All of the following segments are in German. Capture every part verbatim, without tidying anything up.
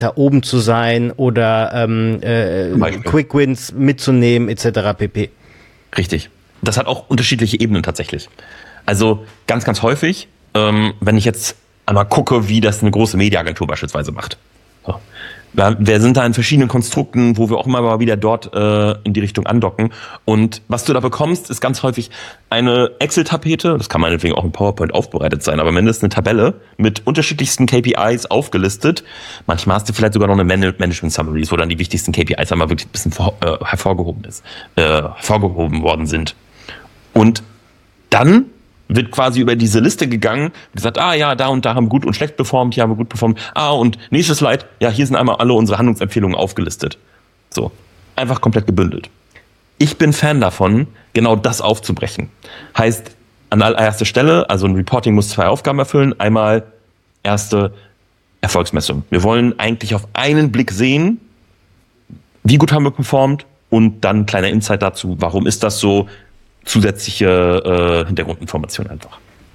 da oben zu sein oder ähm, äh, Quick Wins mitzunehmen et cetera pp. Richtig. Das hat auch unterschiedliche Ebenen tatsächlich. Also ganz, ganz häufig, ähm, wenn ich jetzt einmal gucke, wie das eine große Mediaagentur beispielsweise macht. So. Wir sind da in verschiedenen Konstrukten, wo wir auch immer mal wieder dort äh, in die Richtung andocken. Und was du da bekommst, ist ganz häufig eine Excel-Tapete, das kann meinetwegen auch in PowerPoint aufbereitet sein, aber mindestens eine Tabelle mit unterschiedlichsten K P Is aufgelistet. Manchmal hast du vielleicht sogar noch eine Man- Management-Summaries, wo dann die wichtigsten K P Is einmal wirklich ein bisschen vor, äh, hervorgehoben, ist, äh, hervorgehoben worden sind. Und dann wird quasi über diese Liste gegangen und gesagt, ah ja, da und da haben wir gut und schlecht performt, hier haben wir gut performt. Ah, und nächstes Slide, ja, hier sind einmal alle unsere Handlungsempfehlungen aufgelistet. So, einfach komplett gebündelt. Ich bin Fan davon, genau das aufzubrechen. Heißt, an allererster Stelle, also ein Reporting muss zwei Aufgaben erfüllen. Einmal erste Erfolgsmessung. Wir wollen eigentlich auf einen Blick sehen, wie gut haben wir performt und dann ein kleiner Insight dazu, warum ist das so, zusätzliche äh, Hintergrundinformationen einfach.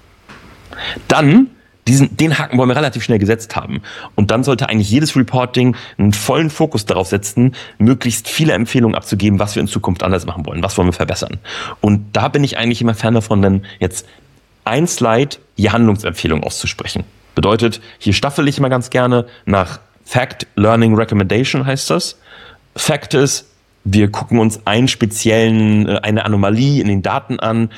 Dann, diesen, den Haken wollen wir relativ schnell gesetzt haben. Und dann sollte eigentlich jedes Reporting einen vollen Fokus darauf setzen, möglichst viele Empfehlungen abzugeben, was wir in Zukunft anders machen wollen, was wollen wir verbessern. Und da bin ich eigentlich immer Fan davon, dann jetzt ein Slide je Handlungsempfehlung auszusprechen. Bedeutet, hier staffel ich immer ganz gerne nach Fact, Learning, Recommendation heißt das. Fact ist, wir gucken uns einen speziellen, eine Anomalie in den Daten an,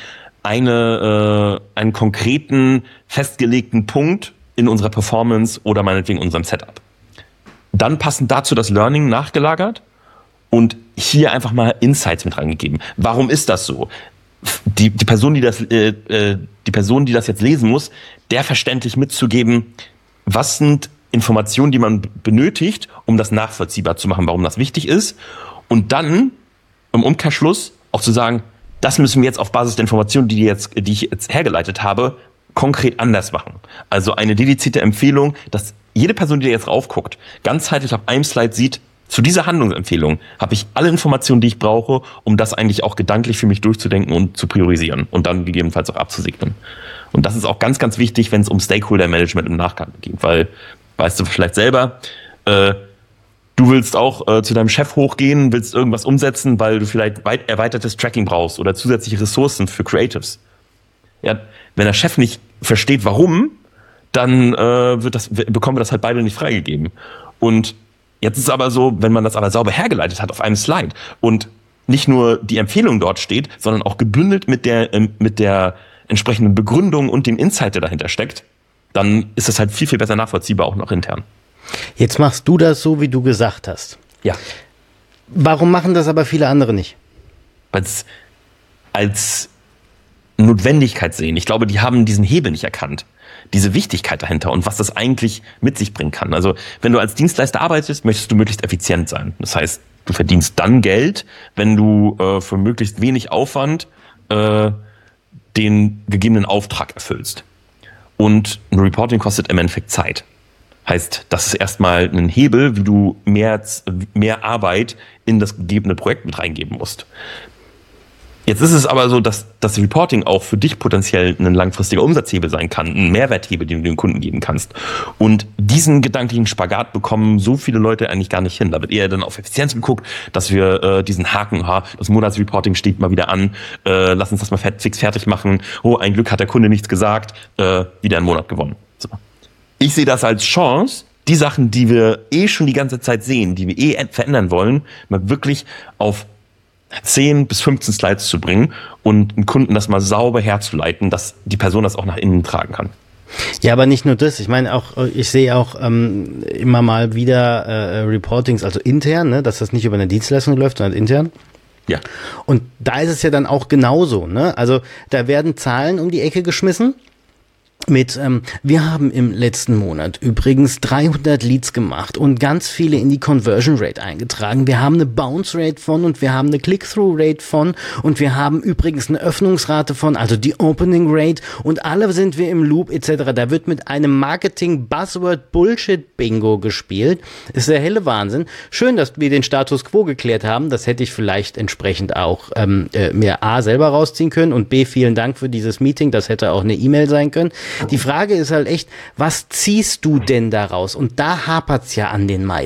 eine, äh, einen konkreten, festgelegten Punkt in unserer Performance oder meinetwegen in unserem Setup. Dann passend dazu das Learning nachgelagert und hier einfach mal Insights mit reingegeben. Warum ist das so? Die, die Person, die das, äh, die Person, die das jetzt lesen muss, der verständlich mitzugeben, was sind Informationen, die man benötigt, um das nachvollziehbar zu machen, warum das wichtig ist. Und dann, im Umkehrschluss, auch zu sagen, das müssen wir jetzt auf Basis der Informationen, die, jetzt, die ich jetzt hergeleitet habe, konkret anders machen. Also eine dedizierte Empfehlung, dass jede Person, die da jetzt raufguckt, ganzheitlich auf einem Slide sieht, zu dieser Handlungsempfehlung habe ich alle Informationen, die ich brauche, um das eigentlich auch gedanklich für mich durchzudenken und zu priorisieren und dann gegebenenfalls auch abzusegnen. Und das ist auch ganz, ganz wichtig, wenn es um Stakeholder-Management im Nachgang geht, weil, weißt du vielleicht selber, äh, du willst auch äh, zu deinem Chef hochgehen, willst irgendwas umsetzen, weil du vielleicht weit erweitertes Tracking brauchst oder zusätzliche Ressourcen für Creatives. Ja, wenn der Chef nicht versteht, warum, dann äh, wird das, bekommen wir das halt beide nicht freigegeben. Und jetzt ist es aber so, wenn man das aber sauber hergeleitet hat auf einem Slide und nicht nur die Empfehlung dort steht, sondern auch gebündelt mit der, äh, mit der entsprechenden Begründung und dem Insight, der dahinter steckt, dann ist das halt viel, viel besser nachvollziehbar, auch noch intern. Jetzt machst du das so, wie du gesagt hast. Ja. Warum machen das aber viele andere nicht? Weil es als Notwendigkeit sehen. Ich glaube, die haben diesen Hebel nicht erkannt. Diese Wichtigkeit dahinter und was das eigentlich mit sich bringen kann. Also wenn du als Dienstleister arbeitest, möchtest du möglichst effizient sein. Das heißt, du verdienst dann Geld, wenn du äh, für möglichst wenig Aufwand äh, den gegebenen Auftrag erfüllst. Und ein Reporting kostet im Endeffekt Zeit. Heißt, das ist erstmal ein Hebel, wie du mehr, mehr Arbeit in das gegebene Projekt mit reingeben musst. Jetzt ist es aber so, dass das Reporting auch für dich potenziell ein langfristiger Umsatzhebel sein kann, ein Mehrwerthebel, den du den Kunden geben kannst. Und diesen gedanklichen Spagat bekommen so viele Leute eigentlich gar nicht hin. Da wird eher dann auf Effizienz geguckt, dass wir äh, diesen Haken, ha, das Monatsreporting steht mal wieder an, äh, lass uns das mal fix fertig machen. Oh, ein Glück hat der Kunde nichts gesagt, äh, wieder einen Monat gewonnen. So. Ich sehe das als Chance, die Sachen, die wir eh schon die ganze Zeit sehen, die wir eh verändern wollen, mal wirklich auf zehn bis fünfzehn Slides zu bringen und einen Kunden das mal sauber herzuleiten, dass die Person das auch nach innen tragen kann. Ja, aber nicht nur das. Ich meine auch, ich sehe auch ähm, immer mal wieder äh, Reportings, also intern, ne, dass das nicht über eine Dienstleistung läuft, sondern intern. Ja. Und da ist es ja dann auch genauso, ne? Also da werden Zahlen um die Ecke geschmissen. Mit, ähm, wir haben im letzten Monat übrigens dreihundert Leads gemacht und ganz viele in die Conversion Rate eingetragen. Wir haben eine Bounce Rate von und wir haben eine Click-Through Rate von und wir haben übrigens eine Öffnungsrate von, also die Opening Rate und alle sind wir im Loop et cetera. Da wird mit einem Marketing-Buzzword-Bullshit-Bingo gespielt. Ist der helle Wahnsinn. Schön, dass wir den Status Quo geklärt haben. Das hätte ich vielleicht entsprechend auch ähm, äh, mir A selber rausziehen können und B vielen Dank für dieses Meeting. Das hätte auch eine E-Mail sein können. Die Frage ist halt echt, was ziehst du denn daraus? Und da hapert's ja an den meisten.